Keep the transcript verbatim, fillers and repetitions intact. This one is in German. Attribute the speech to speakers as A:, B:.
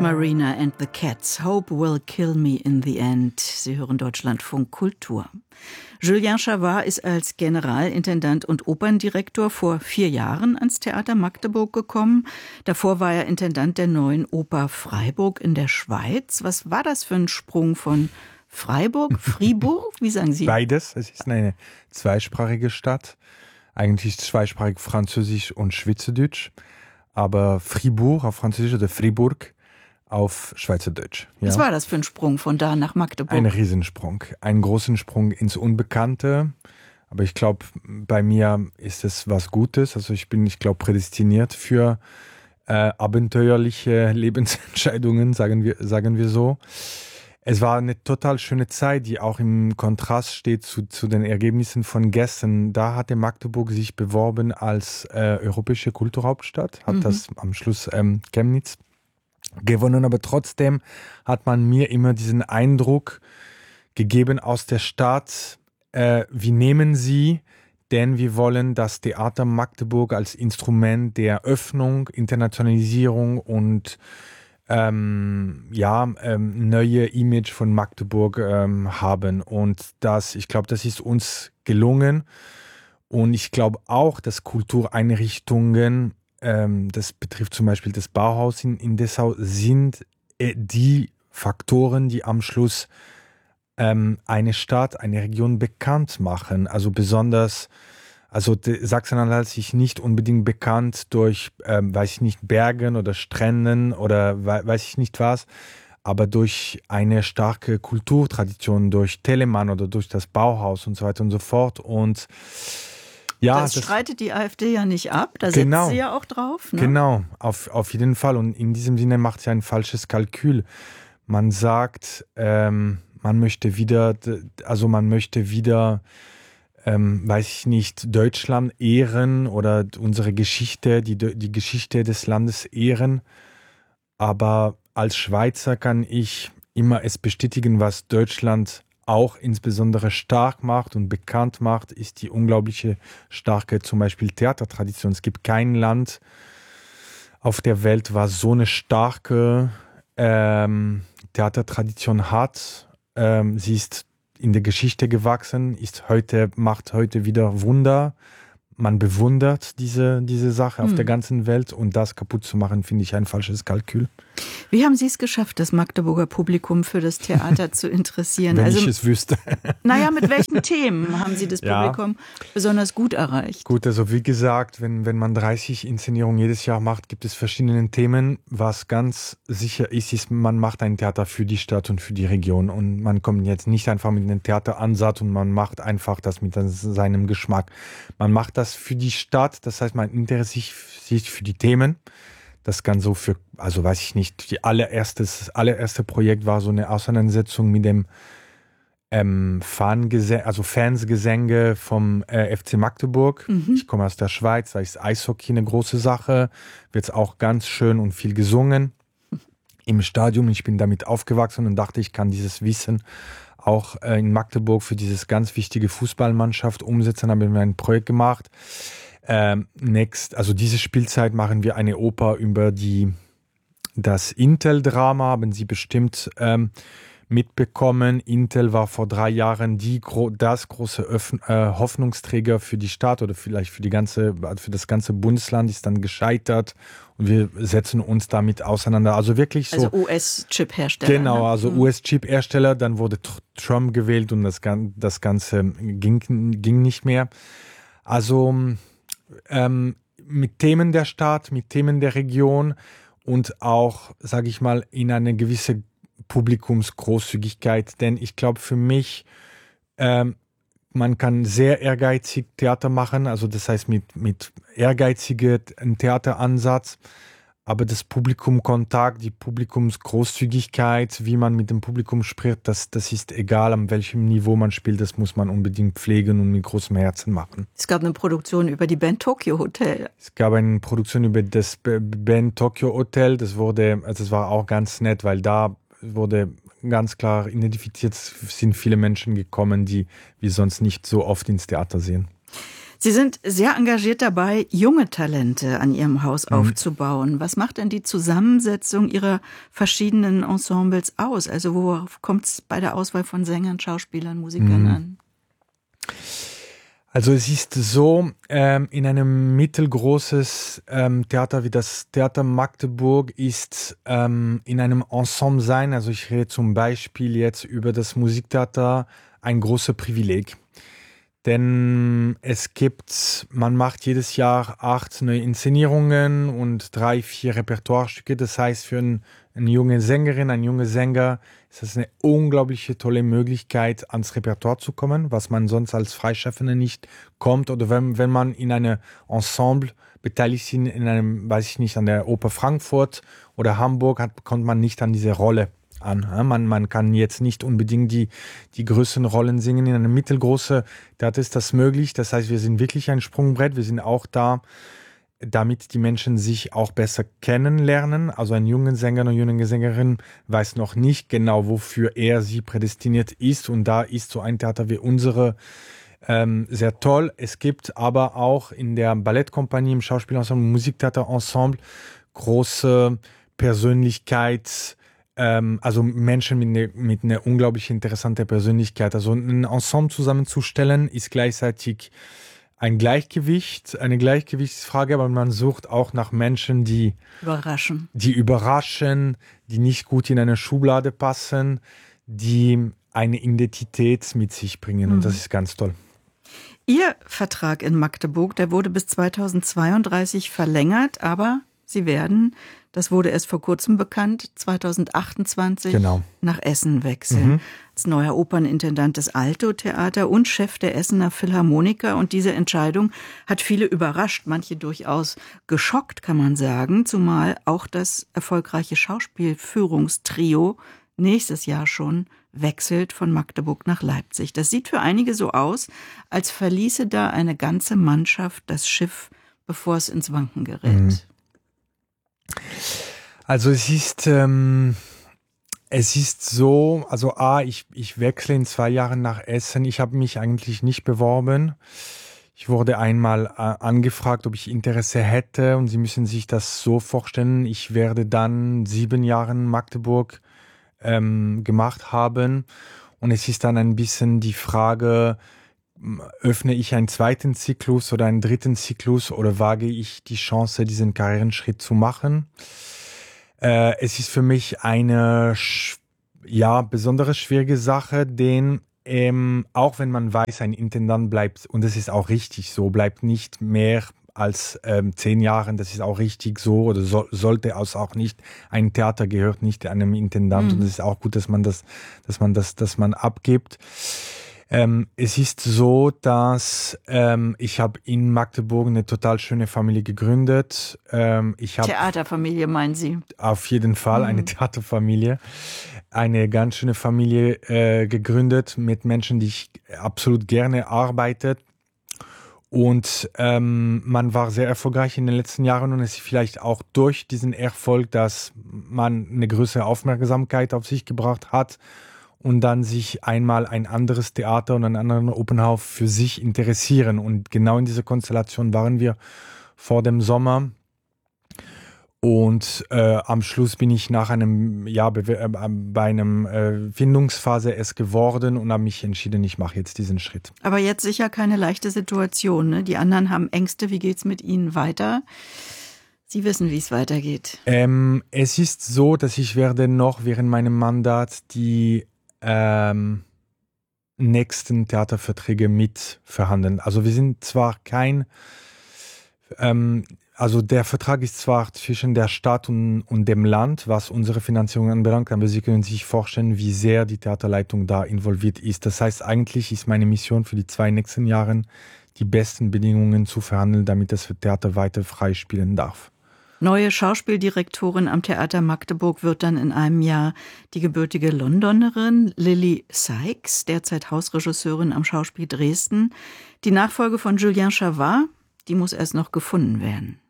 A: Marina and the Cats. Hope will kill me in the end. Sie hören Deutschlandfunk Kultur. Julien Chavard ist als Generalintendant und Operndirektor vor vier Jahren ans Theater Magdeburg gekommen. Davor war er Intendant der Neuen Oper Freiburg in der Schweiz. Was war das für ein Sprung von Freiburg, Fribourg? Wie sagen Sie?
B: Beides. Es ist eine zweisprachige Stadt. Eigentlich zweisprachig Französisch und Schweizerdeutsch. Aber Fribourg auf Französisch oder Fribourg auf Schweizerdeutsch. Ja.
A: Was war das für ein Sprung von da nach Magdeburg?
B: Ein Riesensprung. Einen großen Sprung ins Unbekannte. Aber ich glaube, bei mir ist es was Gutes. Also ich bin, ich glaube, prädestiniert für äh, abenteuerliche Lebensentscheidungen, sagen wir, sagen wir so. Es war eine total schöne Zeit, die auch im Kontrast steht zu, zu den Ergebnissen von gestern. Da hatte Magdeburg sich beworben als äh, europäische Kulturhauptstadt, hat mhm. das am Schluss ähm, Chemnitz gewonnen. Aber trotzdem hat man mir immer diesen Eindruck gegeben aus der Stadt, äh, wir nehmen sie, denn wir wollen das Theater Magdeburg als Instrument der Öffnung, Internationalisierung und Ähm, ja, ähm, neue Image von Magdeburg ähm, haben. Und das, ich glaube, das ist uns gelungen. Und ich glaube auch, dass Kultureinrichtungen, ähm, das betrifft zum Beispiel das Bauhaus in, in Dessau, sind äh, die Faktoren, die am Schluss ähm, eine Stadt, eine Region bekannt machen. Also besonders Also Sachsen-Anhalt ist sich nicht unbedingt bekannt durch, ähm, weiß ich nicht, Bergen oder Stränden oder we- weiß ich nicht was, aber durch eine starke Kulturtradition, durch Telemann oder durch das Bauhaus und so weiter und so fort. Und ja,
A: das, das streitet die AfD ja nicht ab, da
B: genau,
A: setzt sie ja auch drauf. Ne?
B: Genau, auf, auf jeden Fall. Und in diesem Sinne macht sie ein falsches Kalkül. Man sagt, ähm, man möchte wieder, also man möchte wieder Ähm, weiß ich nicht, Deutschland ehren oder unsere Geschichte, die, die Geschichte des Landes ehren. Aber als Schweizer kann ich immer es bestätigen, was Deutschland auch insbesondere stark macht und bekannt macht, ist die unglaubliche starke zum Beispiel Theatertradition. Es gibt kein Land auf der Welt, was so eine starke ähm, Theatertradition hat. Ähm, sie ist in der Geschichte gewachsen, ist heute, macht heute wieder Wunder. Man bewundert diese, diese Sache hm. auf der ganzen Welt und das kaputt zu machen, finde ich ein falsches Kalkül.
A: Wie haben Sie es geschafft, das Magdeburger Publikum für das Theater zu interessieren?
B: Wenn
A: also,
B: ich es wüsste.
A: Naja, mit welchen Themen haben Sie das
B: ja.
A: Publikum besonders gut erreicht?
B: Gut, also wie gesagt, wenn, wenn man dreißig Inszenierungen jedes Jahr macht, gibt es verschiedene Themen. Was ganz sicher ist, ist, man macht ein Theater für die Stadt und für die Region und man kommt jetzt nicht einfach mit einem Theateransatz und man macht einfach das mit seinem Geschmack. Man macht das für die Stadt, das heißt, man interessiert sich für die Themen. Das kann so für, also weiß ich nicht, die allererste, das allererste Projekt war so eine Auseinandersetzung mit dem ähm, Fangesänge, also Fansgesänge vom äh, F C Magdeburg. Mhm. Ich komme aus der Schweiz, da ist Eishockey eine große Sache, wird es auch ganz schön und viel gesungen im Stadion. Ich bin damit aufgewachsen und dachte, ich kann dieses Wissen auch äh, in Magdeburg für dieses ganz wichtige Fußballmannschaft umsetzen. Da haben wir ein Projekt gemacht. Ähm, next, also diese Spielzeit machen wir eine Oper über die, das Intel-Drama, haben Sie bestimmt ähm, mitbekommen. Intel war vor drei Jahren die, das große Öff- äh, Hoffnungsträger für die Stadt oder vielleicht für die ganze, für das ganze Bundesland, ist dann gescheitert und wir setzen uns damit auseinander. Also wirklich so.
A: Also U S-Chip-Hersteller.
B: Genau,
A: ne?
B: also mhm. U S-Chip-Hersteller, dann wurde Trump gewählt und das, das Ganze ging, ging nicht mehr. Also ähm, mit Themen der Stadt, mit Themen der Region und auch, sage ich mal, in eine gewisse Publikumsgroßzügigkeit, denn ich glaube für mich, ähm, man kann sehr ehrgeizig Theater machen, also das heißt mit, mit ehrgeizigem Theateransatz, aber das Publikumkontakt, die Publikumsgroßzügigkeit, wie man mit dem Publikum spricht, das, das ist egal, an welchem Niveau man spielt, das muss man unbedingt pflegen und mit großem Herzen machen.
A: Es gab eine Produktion über die Band Tokyo Hotel.
B: Es gab eine Produktion über das Band Tokyo Hotel, das wurde, also das war auch ganz nett, weil da wurde ganz klar identifiziert, sind viele Menschen gekommen, die wir sonst nicht so oft ins Theater sehen.
A: Sie sind sehr engagiert dabei, junge Talente an Ihrem Haus mhm. aufzubauen. Was macht denn die Zusammensetzung Ihrer verschiedenen Ensembles aus? Also worauf kommt es bei der Auswahl von Sängern, Schauspielern, Musikern mhm. an?
B: Also es ist so, ähm, in einem mittelgroßes ähm, Theater wie das Theater Magdeburg ist ähm, in einem Ensemble sein, also ich rede zum Beispiel jetzt über das Musiktheater, ein großes Privileg. Denn es gibt, man macht jedes Jahr acht neue Inszenierungen und drei, vier Repertoirestücke. Das heißt, für ein, eine junge Sängerin, ein junger Sänger ist das eine unglaubliche tolle Möglichkeit, ans Repertoire zu kommen, was man sonst als Freischaffender nicht kommt. Oder wenn, wenn man in einem Ensemble beteiligt ist, in einem, weiß ich nicht, an der Oper Frankfurt oder Hamburg, hat, kommt man nicht an diese Rolle an. Man, man kann jetzt nicht unbedingt die, die größeren Rollen singen. In einem mittelgroßen Theater ist das möglich. Das heißt, wir sind wirklich ein Sprungbrett. Wir sind auch da, damit die Menschen sich auch besser kennenlernen. Also ein junger Sänger, eine junge Sängerin weiß noch nicht genau, wofür er sie prädestiniert ist. Und da ist so ein Theater wie unsere ähm, sehr toll. Es gibt aber auch in der Ballettkompanie, im Schauspielensemble, im Musiktheaterensemble große Persönlichkeits- Ähm, also Menschen mit, ne, mit einer unglaublich interessanten Persönlichkeit. Also ein Ensemble zusammenzustellen ist gleichzeitig ein Gleichgewicht, eine Gleichgewichtsfrage, aber man sucht auch nach Menschen, die
A: überraschen,
B: die überraschen, die nicht gut in eine Schublade passen, die eine Identität mit sich bringen. Mhm. Und das ist ganz toll.
A: Ihr Vertrag in Magdeburg, der wurde bis zweitausendzweiunddreißig verlängert, aber Sie werden, das wurde erst vor kurzem bekannt, zweitausendachtundzwanzig genau. nach Essen wechseln. Mhm. Als neuer Opernintendant des Alto-Theater und Chef der Essener Philharmoniker. Und diese Entscheidung hat viele überrascht, manche durchaus geschockt, kann man sagen. Zumal auch das erfolgreiche Schauspielführungstrio nächstes Jahr schon wechselt von Magdeburg nach Leipzig. Das sieht für einige so aus, als verließe da eine ganze Mannschaft das Schiff, bevor es ins Wanken gerät. Mhm.
B: Also es ist, ähm, es ist so, also A, ich, ich wechsle in zwei Jahren nach Essen. Ich habe mich eigentlich nicht beworben. Ich wurde einmal äh, angefragt, ob ich Interesse hätte, und Sie müssen sich das so vorstellen, ich werde dann sieben Jahre in Magdeburg ähm, gemacht haben, und es ist dann ein bisschen die Frage, öffne ich einen zweiten Zyklus oder einen dritten Zyklus oder wage ich die Chance, diesen Karrierenschritt zu machen? Äh, es ist für mich eine ja, besonders schwierige Sache, denn ähm, auch wenn man weiß, ein Intendant bleibt, und das ist auch richtig so, bleibt nicht mehr als ähm, zehn Jahren, das ist auch richtig so, oder so, sollte es auch nicht. Ein Theater gehört nicht einem Intendant, mhm. und es ist auch gut, dass man das, dass man das, dass man abgibt. Ähm, es ist so, dass ähm, ich habe in Magdeburg eine total schöne Familie gegründet. Ähm, ich hab
A: Theaterfamilie, meinen Sie?
B: Auf jeden Fall mhm. eine Theaterfamilie. Eine ganz schöne Familie äh, gegründet mit Menschen, die ich absolut gerne arbeite. Und ähm, man war sehr erfolgreich in den letzten Jahren, und es ist vielleicht auch durch diesen Erfolg, dass man eine größere Aufmerksamkeit auf sich gebracht hat und dann sich einmal ein anderes Theater und einen anderen Opernhaus für sich interessieren. Und genau in dieser Konstellation waren wir vor dem Sommer. Und äh, am Schluss bin ich nach einem, ja, bei einem äh, Findungsphase es geworden und habe mich entschieden, ich mache jetzt diesen Schritt.
A: Aber jetzt sicher keine leichte Situation, ne? Die anderen haben Ängste. Wie geht's mit Ihnen weiter? Sie wissen, wie es weitergeht.
B: Ähm, es ist so, dass ich werde noch während meinem Mandat die ähm, nächsten Theaterverträge mit verhandeln. Also wir sind zwar kein, ähm, also der Vertrag ist zwar zwischen der Stadt und, und dem Land, was unsere Finanzierung anbelangt, aber Sie können sich vorstellen, wie sehr die Theaterleitung da involviert ist. Das heißt, eigentlich ist meine Mission für die zwei nächsten Jahre, die besten Bedingungen zu verhandeln, damit das Theater weiter frei spielen darf.
A: Neue Schauspieldirektorin am Theater Magdeburg wird dann in einem Jahr die gebürtige Londonerin Lily Sykes, derzeit Hausregisseurin am Schauspiel Dresden. Die Nachfolge von Julien Chavard, die muss erst noch gefunden werden.